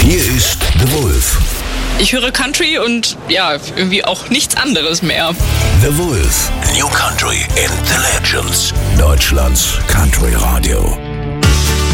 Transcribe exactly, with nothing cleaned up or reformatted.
Hier ist The Wolf. Ich höre Country und ja, irgendwie auch nichts anderes mehr. The Wolf. New Country in the Legends. Deutschlands Country Radio.